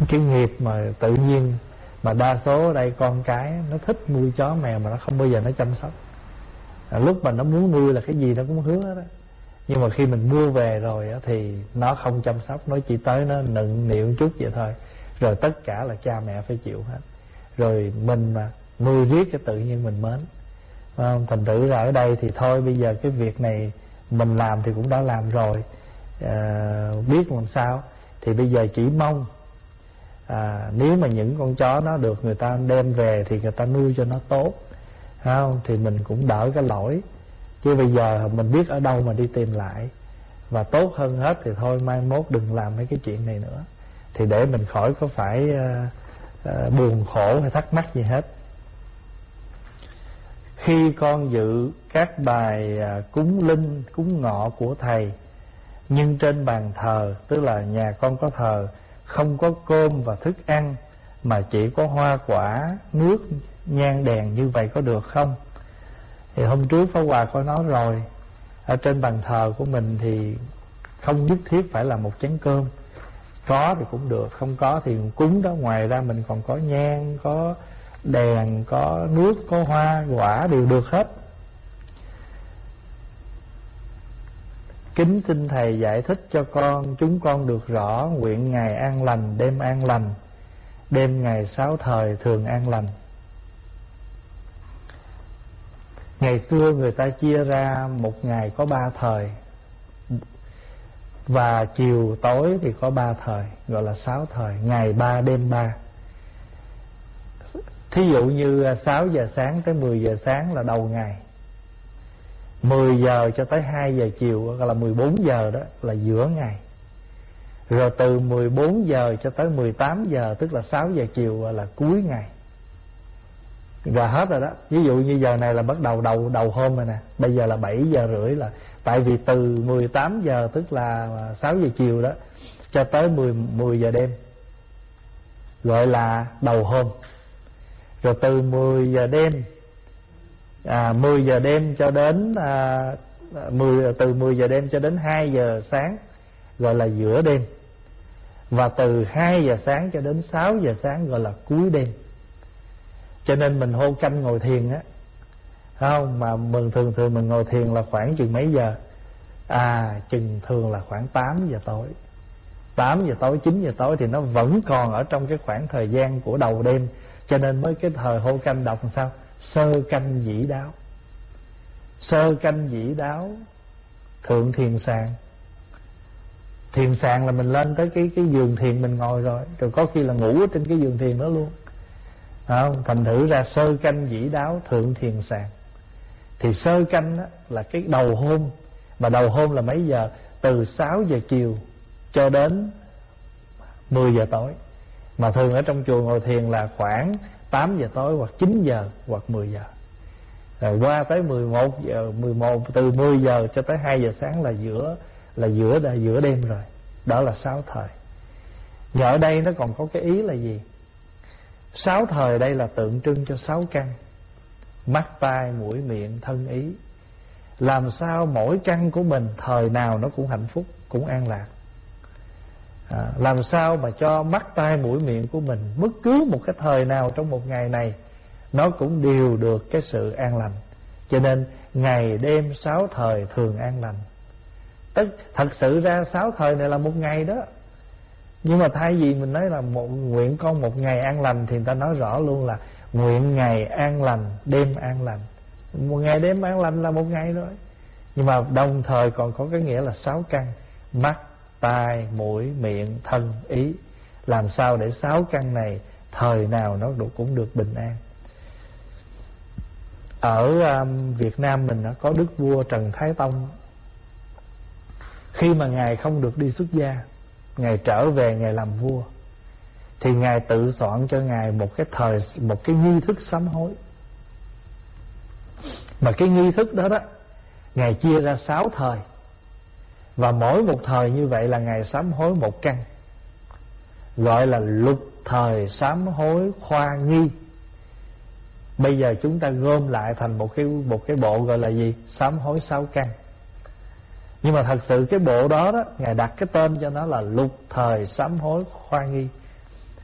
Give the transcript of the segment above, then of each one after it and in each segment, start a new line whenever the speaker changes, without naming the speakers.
Cái nghiệp mà tự nhiên mà đa số ở đây con cái nó thích nuôi chó mèo mà nó không bao giờ nó chăm sóc. Lúc mà nó muốn nuôi là cái gì nó cũng hứa đó, nhưng mà khi mình mua về rồi á, thì nó không chăm sóc, nó chỉ tới nó nựng nịu chút vậy thôi, rồi tất cả là cha mẹ phải chịu hết. Rồi mình mà nuôi riết cho tự nhiên mình mến. Thành thử ra ở đây thì thôi, bây giờ cái việc này mình làm thì cũng đã làm rồi, biết làm sao. Thì bây giờ chỉ mong nếu mà những con chó nó được người ta đem về thì người ta nuôi cho nó tốt, không? Thì mình cũng đỡ cái lỗi. Chứ bây giờ mình biết ở đâu mà đi tìm lại. Và tốt hơn hết thì thôi mai mốt đừng làm mấy cái chuyện này nữa, thì để mình khỏi có phải buồn khổ hay thắc mắc gì hết. Khi con dự các bài cúng linh, cúng ngọ của thầy, nhưng trên bàn thờ, tức là nhà con có thờ, không có cơm và thức ăn, mà chỉ có hoa quả, nước, nhang đèn, như vậy có được không? Thì hôm trước Pháp Hòa có nói rồi, ở trên bàn thờ của mình thì không nhất thiết phải là một chén cơm. Có thì cũng được, không có thì cúng đó. Ngoài ra mình còn có nhang, có đèn, có nước, có hoa quả, đều được hết. Kính xin thầy giải thích cho chúng con được rõ nguyện ngày an lành, đêm an lành, đêm ngày 6 thời thường an lành. Ngày xưa người ta chia ra một ngày có 3 thời, và chiều tối thì có 3 thời, gọi là 6 thời, ngày 3 đêm 3. Thí dụ như 6 giờ sáng tới 10 giờ sáng là đầu ngày, 10 giờ cho tới 2 giờ chiều gọi là 14 giờ, đó là giữa ngày. Rồi từ 14 giờ cho tới 18 giờ tức là 6 giờ chiều gọi là cuối ngày. Và hết rồi đó. Ví dụ như giờ này là bắt đầu đầu hôm rồi nè, bây giờ là 7 giờ rưỡi, là tại vì từ 18 giờ tức là 6 giờ chiều đó cho tới 10 giờ đêm gọi là đầu hôm. Rồi từ 10 giờ đêm 10 giờ đêm cho đến từ 10 giờ đêm cho đến 2 giờ sáng gọi là giữa đêm. Và từ 2 giờ sáng cho đến 6 giờ sáng gọi là cuối đêm. Cho nên mình hô canh ngồi thiền á, không, mà mình thường mình ngồi thiền là khoảng chừng mấy giờ? Chừng thường là khoảng 8 giờ tối. 8 giờ tối, 9 giờ tối thì nó vẫn còn ở trong cái khoảng thời gian của đầu đêm. Cho nên mới cái thời hô canh đọc làm sao? Sơ canh dĩ đáo. Sơ canh dĩ đáo thượng thiền sàng. Thiền sàng là mình lên tới cái giường thiền mình ngồi rồi, rồi có khi là ngủ ở trên cái giường thiền đó luôn. Thành thử ra sơ canh dĩ đáo thượng thiền sàng. Thì sơ canh á, là cái đầu hôm. Mà đầu hôm là mấy giờ? Từ 6 giờ chiều cho đến 10 giờ tối. Mà thường ở trong chùa ngồi thiền là khoảng 8 giờ tối hoặc 9 giờ hoặc 10 giờ. Rồi qua tới 11 giờ, từ 10 giờ cho tới 2 giờ sáng là giữa đêm rồi. Đó là 6 thời. Và ở đây nó còn có cái ý là gì? 6 thời đây là tượng trưng cho 6 căn: mắt, tai, mũi, miệng, thân, ý. Làm sao mỗi căn của mình thời nào nó cũng hạnh phúc, cũng an lạc. Làm sao mà cho mắt, tai, mũi, miệng của mình bất cứ một cái thời nào trong một ngày này nó cũng đều được cái sự an lành. Cho nên ngày đêm 6 thời thường an lành. Thật sự ra 6 thời này là một ngày đó. Nhưng mà thay vì mình nói là nguyện con một ngày an lành, thì người ta nói rõ luôn là nguyện ngày an lành, đêm an lành. Một ngày đêm an lành là một ngày rồi. Nhưng mà đồng thời còn có cái nghĩa là 6 căn: mắt, tai, mũi, miệng, thân, ý. Làm sao để 6 căn này thời nào nó cũng được bình an. Ở Việt Nam mình có đức vua Trần Thái Tông. Khi mà ngài không được đi xuất gia, ngài trở về ngài làm vua, thì ngài tự soạn cho ngài một cái nghi thức sám hối. Mà cái nghi thức đó ngài chia ra 6 thời. Và mỗi một thời như vậy là ngài sám hối một căn, gọi là lục thời sám hối khoa nghi. Bây giờ chúng ta gom lại thành một cái bộ gọi là gì? Sám hối 6 căn. Nhưng mà thật sự cái bộ đó ngài đặt cái tên cho nó là lục thời sám hối khoa nghi.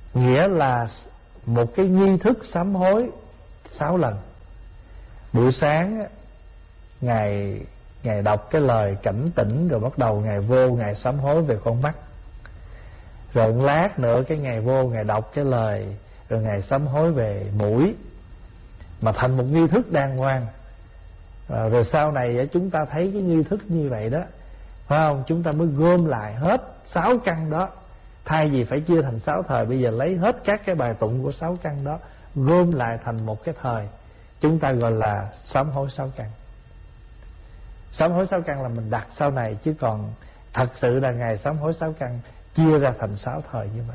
nghĩa là một cái nghi thức sám hối 6 lần. Buổi sáng Ngài đọc cái lời cảnh tỉnh, rồi bắt đầu Ngài vô Ngài sám hối về con mắt. Rồi lát nữa cái Ngài vô Ngài đọc cái lời, rồi Ngài sám hối về mũi, mà thành một nghi thức đàng hoàng. Rồi sau này chúng ta thấy cái nghi thức như vậy đó, phải không? Chúng ta mới gom lại hết 6 căn đó. Thay vì phải chia thành 6 thời, bây giờ lấy hết các cái bài tụng của 6 căn đó, gom lại thành một cái thời, chúng ta gọi là sám hối 6 căn. Sám hối 6 căn là mình đặt sau này, chứ còn thật sự là Ngài sám hối 6 căn chia ra thành 6 thời như vậy.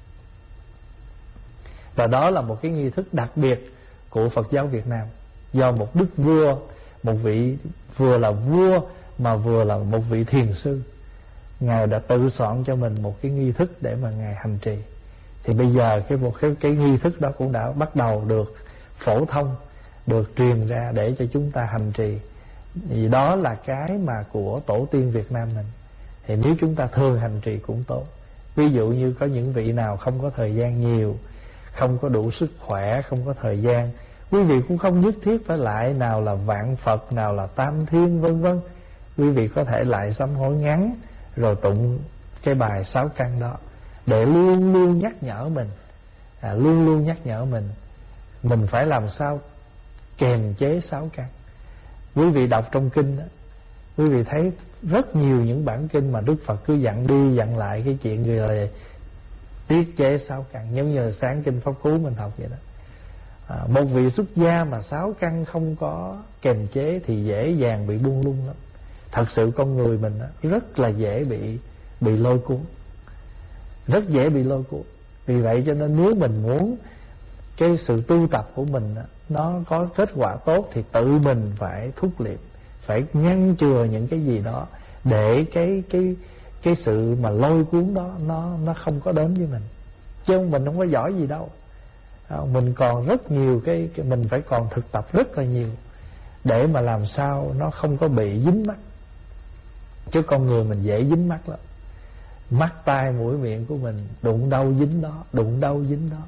Và đó là một cái nghi thức đặc biệt của Phật giáo Việt Nam, do một đức vua, một vị vừa là vua mà vừa là một vị thiền sư, Ngài đã tự soạn cho mình một cái nghi thức để mà Ngài hành trì. Thì bây giờ cái nghi thức đó cũng đã bắt đầu được phổ thông, được truyền ra để cho chúng ta hành trì. Vì đó là cái mà của tổ tiên Việt Nam mình. Thì nếu chúng ta thường hành trì cũng tốt. Ví dụ như có những vị nào không có thời gian nhiều, không có đủ sức khỏe, không có thời gian, quý vị cũng không nhất thiết phải lại nào là vạn Phật, nào là Tam Thiên vân vân. Quý vị có thể lại sám hối ngắn, rồi tụng cái bài 6 căn đó, để luôn luôn nhắc nhở mình, luôn luôn nhắc nhở mình phải làm sao kềm chế 6 căn. Quý vị đọc trong kinh đó, quý vị thấy rất nhiều những bản kinh mà Đức Phật cứ dặn đi dặn lại cái chuyện gì là tiết chế 6 căn, giống như sáng kinh Pháp Cú mình học vậy đó. Một vị xuất gia mà 6 căn không có kềm chế thì dễ dàng bị buông lung lắm. Thật sự con người mình rất là dễ bị lôi cuốn, rất dễ bị lôi cuốn. Vì vậy cho nên nếu mình muốn cái sự tu tập của mình nó có kết quả tốt, thì tự mình phải thúc liệm, phải ngăn chừa những cái gì đó, để cái sự mà lôi cuốn đó nó không có đến với mình. Chứ mình không có giỏi gì đâu. Mình còn rất nhiều cái mình phải còn thực tập rất là nhiều để mà làm sao nó không có bị dính mắc. Chứ con người mình dễ dính mắc lắm. Mắt tai mũi miệng của mình đụng đâu dính đó, đụng đâu dính đó.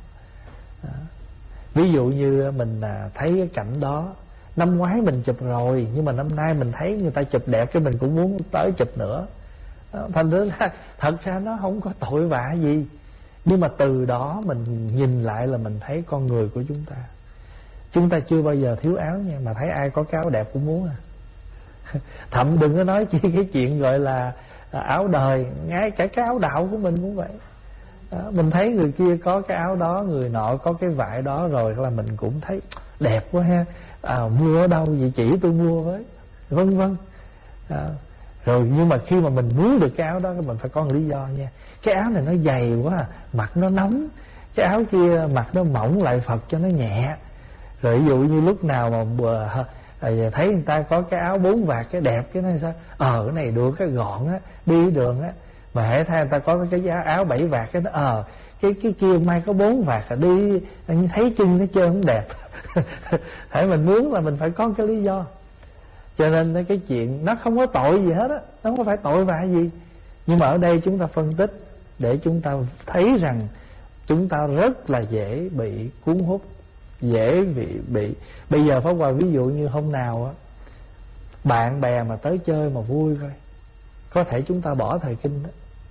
Ví dụ như mình thấy cái cảnh đó, năm ngoái mình chụp rồi, nhưng mà năm nay mình thấy người ta chụp đẹp, cái mình cũng muốn tới chụp nữa. Thành ra thật ra nó không có tội vạ gì, nhưng mà từ đó mình nhìn lại là mình thấy con người của chúng ta chưa bao giờ thiếu áo nha, mà thấy ai có cái áo đẹp cũng muốn à. Thậm đừng có nói chi cái chuyện gọi là áo đời, ngay cả cái áo đạo của mình cũng vậy. Mình thấy người kia có cái áo đó, người nọ có cái vải đó, rồi là mình cũng thấy đẹp quá ha. Mua ở đâu vậy, chỉ tôi mua với, vân vân. Rồi nhưng mà khi mà mình muốn được cái áo đó, mình phải có một lý do nha. Cái áo này nó dày quá, mặc nó nóng. Cái áo kia mặc nó mỏng lại Phật cho nó nhẹ. Rồi ví dụ như lúc nào mà thấy người ta có cái áo 4 vạt cái đẹp, cái này sao cái này được, cái gọn á, đi đường á. Mà hãy thấy người ta có cái áo 7 vạt, cái nó cái kia mai có 4 vạt là đi thấy chân nó trơn không đẹp. Hãy mình muốn là mình phải có cái lý do. Cho nên cái chuyện nó không có tội gì hết á, nó không phải tội vạ gì. Nhưng mà ở đây chúng ta phân tích để chúng ta thấy rằng chúng ta rất là dễ bị cuốn hút, dễ bị. Bây giờ Pháp Hòa ví dụ như hôm nào á, bạn bè mà tới chơi mà vui coi, có thể chúng ta bỏ thời kinh đó.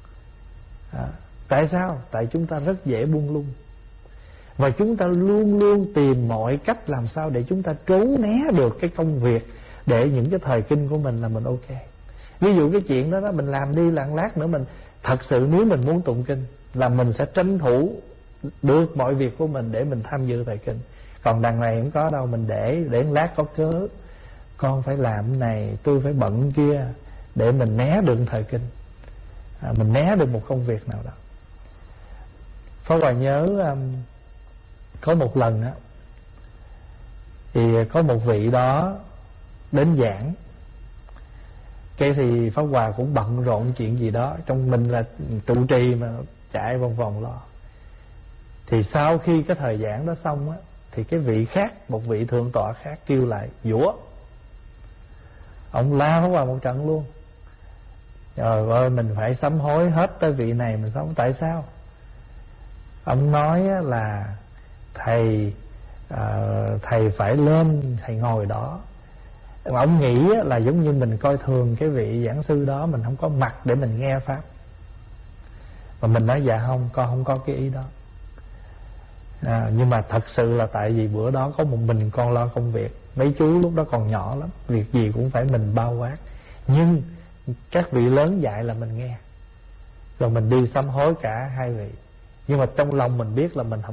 Tại sao? Tại chúng ta rất dễ buông lung, và chúng ta luôn luôn tìm mọi cách làm sao để chúng ta trốn né được cái công việc, để những cái thời kinh của mình là mình ok. Ví dụ cái chuyện đó mình làm đi, lạng lát nữa mình thật sự nếu mình muốn tụng kinh là mình sẽ tranh thủ được mọi việc của mình để mình tham dự thời kinh. Còn đằng này không có đâu, mình để lát có cớ, con phải làm cái này, tôi phải bận kia, để mình né được thời kinh, mình né được một công việc nào đó. Pháp Hòa nhớ có một lần á, thì có một vị đó đến giảng, cái thì Pháp Hòa cũng bận rộn chuyện gì đó, trong mình là trụ trì mà chạy vòng vòng lo. Thì sau khi cái thời giảng đó xong á, thì cái vị khác, một vị thượng tọa khác kêu lại giũa. Ông la Pháp Hòa một trận luôn. Trời ơi, mình phải sám hối hết tới vị này, mình sám. Tại sao? Ông nói là thầy phải lên, thầy ngồi đó. Ông nghĩ là giống như mình coi thường cái vị giảng sư đó, mình không có mặt để mình nghe pháp. Và mình nói dạ không, con không có cái ý đó. Nhưng mà thật sự là tại vì bữa đó có một mình con lo công việc, mấy chú lúc đó còn nhỏ lắm, việc gì cũng phải mình bao quát. Nhưng các vị lớn dạy là mình nghe, rồi mình đi sám hối cả hai vị. Nhưng mà trong lòng mình biết là mình không